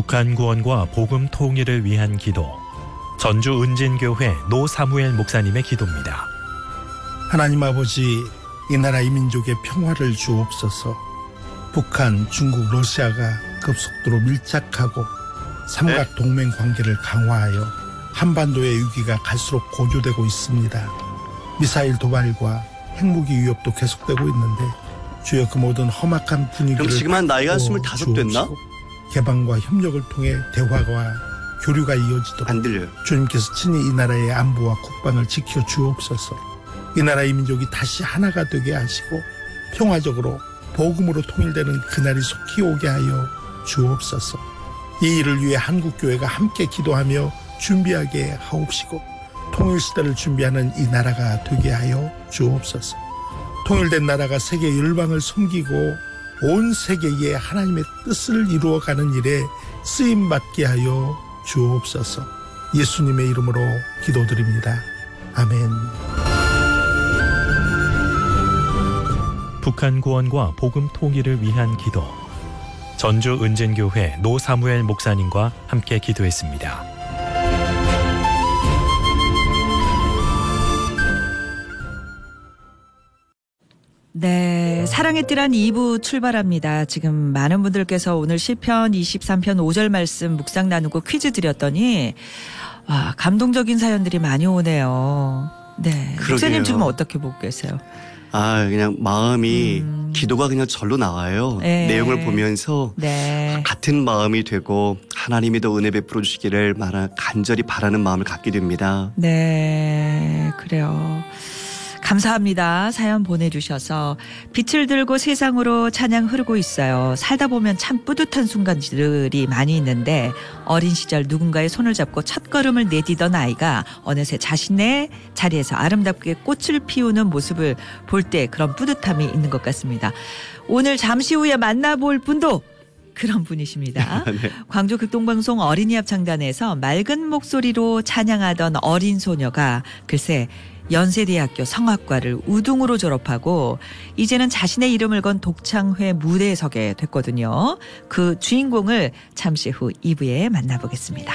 북한 구원과 복음 통일을 위한 기도. 전주 은진교회 노사무엘 목사님의 기도입니다. 하나님 아버지, 이 나라 이 민족의 평화를 주옵소서. 북한, 중국, 러시아가 급속도로 밀착하고 삼각 동맹 관계를 강화하여 한반도의 위기가 갈수록 고조되고 있습니다. 미사일 도발과 핵무기 위협도 계속되고 있는데 주여 그 모든 험악한 분위기를 그럼 지금 한 나이가 25 됐나? 개방과 협력을 통해 대화와 교류가 이어지도록 안 들려요. 주님께서 친히 이 나라의 안보와 국방을 지켜 주옵소서. 이 나라 이 민족이 다시 하나가 되게 하시고 평화적으로 복음으로 통일되는 그날이 속히 오게 하여 주옵소서. 이 일을 위해 한국교회가 함께 기도하며 준비하게 하옵시고 통일시대를 준비하는 이 나라가 되게 하여 주옵소서. 통일된 나라가 세계 열방을 섬기고 온 세계에 하나님의 뜻을 이루어가는 일에 쓰임받게 하여 주옵소서. 예수님의 이름으로 기도드립니다. 아멘. 북한 구원과 복음 통일을 위한 기도. 전주 은진교회 노사무엘 목사님과 함께 기도했습니다. 네, 사랑의 띠란 2부 출발합니다. 지금 많은 분들께서 오늘 시편 23편 5절 말씀 묵상 나누고 퀴즈 드렸더니 와, 감동적인 사연들이 많이 오네요. 네, 목사님 지금 어떻게 보고 계세요? 그냥 마음이 기도가 그냥 절로 나와요. 네. 내용을 보면서 네. 같은 마음이 되고 하나님이 더 은혜 베풀어 주시기를 간절히 바라는 마음을 갖게 됩니다. 네, 그래요. 감사합니다. 사연 보내주셔서. 빛을 들고 세상으로 찬양 흐르고 있어요. 살다 보면 참 뿌듯한 순간들이 많이 있는데 어린 시절 누군가의 손을 잡고 첫걸음을 내디던 아이가 어느새 자신의 자리에서 아름답게 꽃을 피우는 모습을 볼 때 그런 뿌듯함이 있는 것 같습니다. 오늘 잠시 후에 만나볼 분도 그런 분이십니다. 네. 광주 극동방송 어린이 합창단에서 맑은 목소리로 찬양하던 어린 소녀가 글쎄 연세대학교 성악과를 우등으로 졸업하고 이제는 자신의 이름을 건 독창회 무대에 서게 됐거든요. 그 주인공을 잠시 후 2부에 만나보겠습니다.